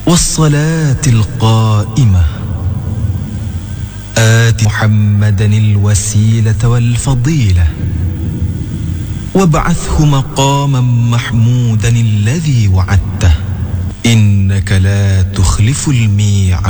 والصلاة القائمة آت محمدا الوسيلة والفضيلة وابعثه مقاما محمودا الذي وعدته إنك لا تخلف الميعاد